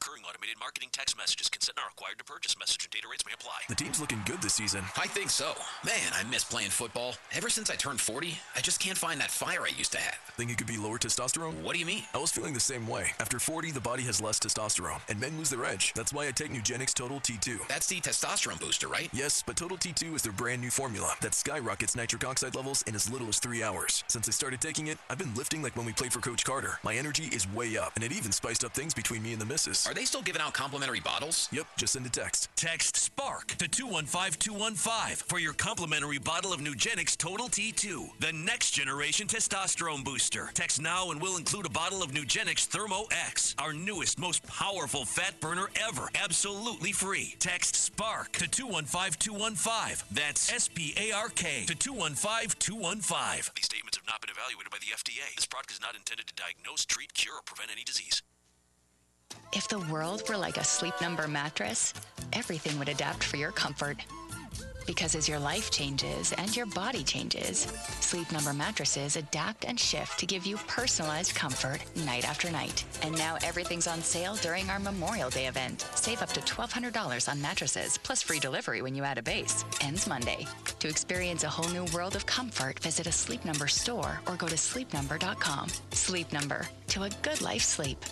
recurring automated marketing text messages. Consent not required to purchase. Message and data rates may apply. The team's looking good this season. I think so. Man, I miss playing football. Ever since I turned 40, I just can't find that fire I used to have. Think it could be lower testosterone? What do you mean? I was feeling the same way. After 40, the body has less testosterone, and men lose their edge. That's why I take Nugenix Total T2. That's the testosterone booster, right? Yes, but Total T2 is their brand new formula that skyrockets nitric oxide levels in as little as 3 hours. Since I started taking it, I've been lifting like when we played for Coach Carter. My energy is way up, and it even spiced up things between me and the missus. Are they still giving out complimentary bottles? Yep, just send a text. Text SPARK to 215-215 for your complimentary bottle of Nugenix Total T2, the next generation testosterone booster. Text now and we'll include a bottle of Nugenix Thermo X, our newest, most powerful fat burner ever, absolutely free. Text SPARK to 215-215. That's SPARK to 215-215. These statements have not been evaluated by the FDA. This product is not intended to diagnose, treat, cure, or prevent any disease. If the world were like a Sleep Number mattress, everything would adapt for your comfort. Because as your life changes and your body changes, Sleep Number mattresses adapt and shift to give you personalized comfort night after night. And now everything's on sale during our Memorial Day event. Save up to $1,200 on mattresses, plus free delivery when you add a base. Ends Monday. To experience a whole new world of comfort, visit a Sleep Number store or go to sleepnumber.com. Sleep Number. To a good life sleep.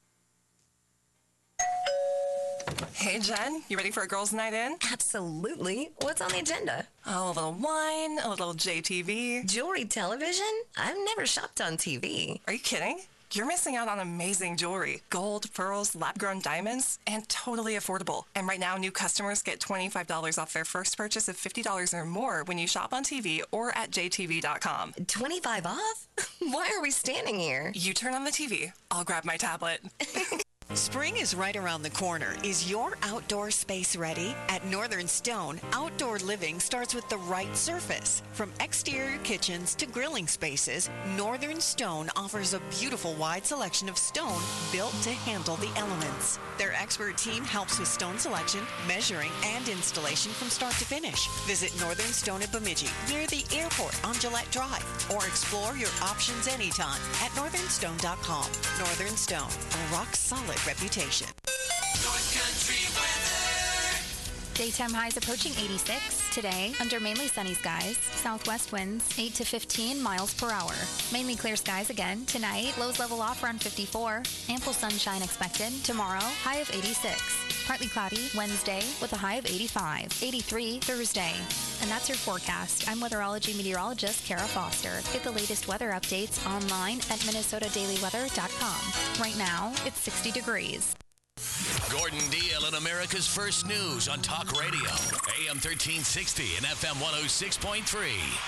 Hey, Jen, you ready for a girls' night in? Absolutely. What's on the agenda? Oh, a little wine, a little JTV. Jewelry television? I've never shopped on TV. Are you kidding? You're missing out on amazing jewelry. Gold, pearls, lab-grown diamonds, and totally affordable. And right now, new customers get $25 off their first purchase of $50 or more when you shop on TV or at jtv.com. 25 off? Why are we standing here? You turn on the TV. I'll grab my tablet. Spring is right around the corner. Is your outdoor space ready? At Northern Stone, outdoor living starts with the right surface. From exterior kitchens to grilling spaces, Northern Stone offers a beautiful wide selection of stone built to handle the elements. Their expert team helps with stone selection, measuring, and installation from start to finish. Visit Northern Stone at Bemidji, near the airport on Gillette Drive, or explore your options anytime at northernstone.com. Northern Stone, a rock-solid reputation. North Country weather. Daytime highs approaching 86. Today, under mainly sunny skies. Southwest winds 8 to 15 miles per hour. Mainly clear skies again. Tonight, lows level off around 54. Ample sunshine expected. Tomorrow, high of 86. Partly cloudy Wednesday with a high of 85. 83 Thursday. And that's your forecast. I'm weatherology meteorologist Kara Foster. Get the latest weather updates online at minnesotadailyweather.com. Right now, it's 60 degrees. Gordon Deal in America's First News on Talk Radio. AM 1360 and FM 106.3.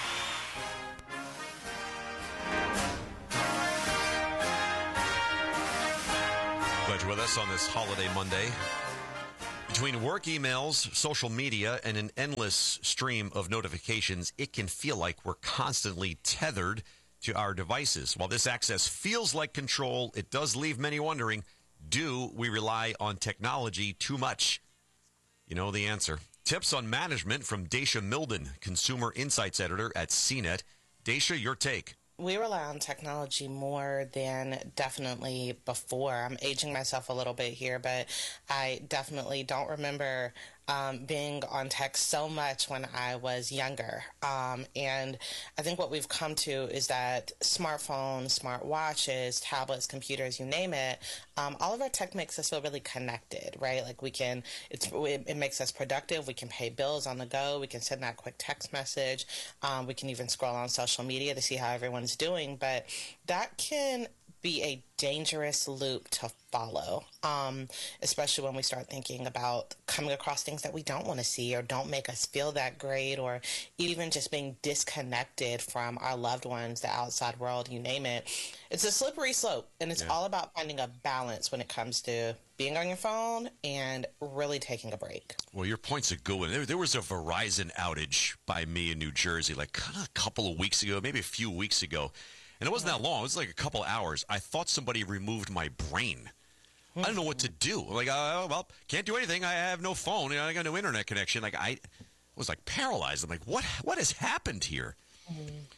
Glad you're with us on this holiday Monday. Between work emails, social media, and an endless stream of notifications, it can feel like we're constantly tethered to our devices. While this access feels like control, it does leave many wondering, do we rely on technology too much? You know the answer. Tips on management from Dacia Milden, Consumer Insights Editor at CNET. Dacia, your take. We rely on technology more than definitely before. I'm aging myself a little bit here, but I definitely don't remember being on tech so much when I was younger. And I think what we've come to is that smartphones, smart watches, tablets, computers, you name it, all of our tech makes us feel really connected, right? Like it makes us productive. We can pay bills on the go. We can send that quick text message. We can even scroll on social media to see how everyone's doing. But that can be a dangerous loop to follow, especially when we start thinking about coming across things that we don't want to see or don't make us feel that great, or even just being disconnected from our loved ones, the outside world, you name it. It's a slippery slope, and it's all about finding a balance when it comes to being on your phone and really taking a break. Well, your point's a good one. There was a Verizon outage by me in New Jersey like a couple of weeks ago, maybe a few weeks ago. And it wasn't that long. It was like a couple hours. I thought somebody removed my brain. I don't know what to do. Like, well, can't do anything. I have no phone. I got no internet connection. Like, I was like paralyzed. I'm like, what has happened here?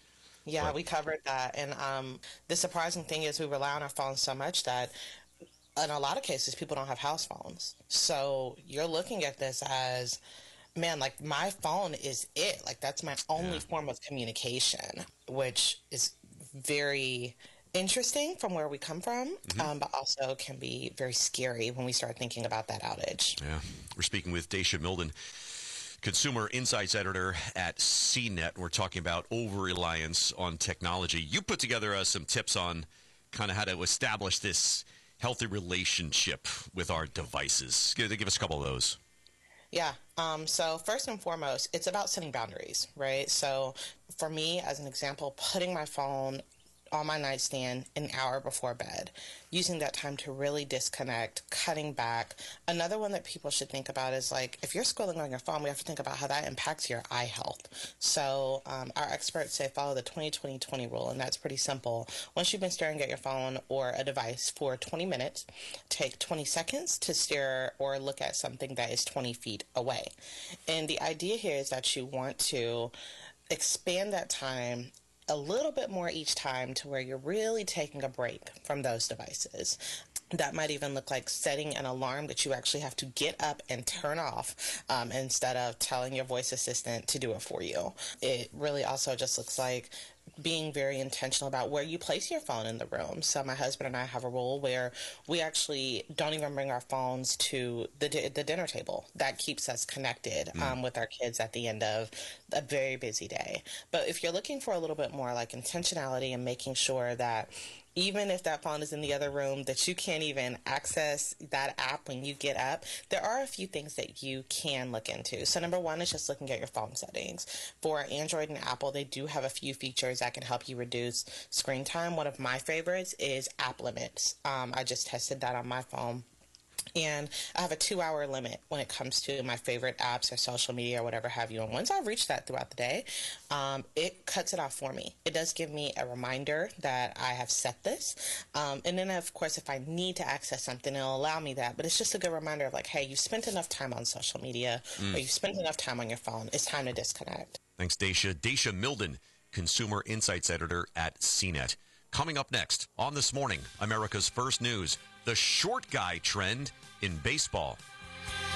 Yeah, we covered that. And the surprising thing is we rely on our phones so much that in a lot of cases, people don't have house phones. So you're looking at this as, man, like my phone is it. Like that's my only form of communication, which is very interesting from where we come from, but also can be very scary when we start thinking about that outage. Yeah. We're speaking with Daisha Milden, Consumer Insights Editor at CNET. We're talking about over-reliance on technology. You put together some tips on kind of how to establish this healthy relationship with our devices. Give us a couple of those. Yeah. So first and foremost, it's about setting boundaries, right? So for me, as an example, putting my phone on my nightstand an hour before bed, using that time to really disconnect, cutting back. Another one that people should think about is like, if you're scrolling on your phone, we have to think about how that impacts your eye health. So our experts say follow the 20-20-20 rule, and that's pretty simple. Once you've been staring at your phone or a device for 20 minutes, take 20 seconds to stare or look at something that is 20 feet away. And the idea here is that you want to expand that time a little bit more each time to where you're really taking a break from those devices. That might even look like setting an alarm that you actually have to get up and turn off instead of telling your voice assistant to do it for you. It really also just looks like being very intentional about where you place your phone in the room. So my husband and I have a rule where we actually don't even bring our phones to the dinner table. That keeps us connected with our kids at the end of a very busy day. But if you're looking for a little bit more like intentionality and making sure that even if that phone is in the other room, that you can't even access that app when you get up, there are a few things that you can look into. So number one is just looking at your phone settings. For Android and Apple, they do have a few features that can help you reduce screen time. One of my favorites is app limits. I just tested that on my phone. And I have a 2-hour limit when it comes to my favorite apps or social media or whatever have you. And once I've reached that throughout the day, it cuts it off for me. It does give me a reminder that I have set this. And then, of course, if I need to access something, it'll allow me that. But it's just a good reminder of like, hey, you've spent enough time on social media or you've spent enough time on your phone. It's time to disconnect. Thanks, Daisha. Daisha Milden, Consumer Insights Editor at CNET. Coming up next on This Morning, America's First News, the short guy trend in baseball.